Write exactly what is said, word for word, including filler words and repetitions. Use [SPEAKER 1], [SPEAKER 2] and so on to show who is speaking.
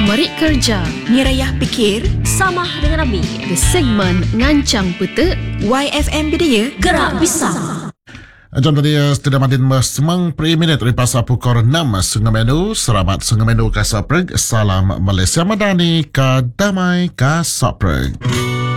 [SPEAKER 1] Merit kerja,
[SPEAKER 2] Nirayah fikir,
[SPEAKER 3] Samah dengan Abi.
[SPEAKER 1] di segmen Ngancang Petek,
[SPEAKER 2] Y F M Bidaya,
[SPEAKER 3] Gerak Bisa.
[SPEAKER 4] Jom tadi Studio Madin Semang Pre Minute dari Pasar Pukor enam Sungai Medu. Selamat Sungai Medu Kasapreg. Salam Malaysia Madani. Kadamai Kasapreg.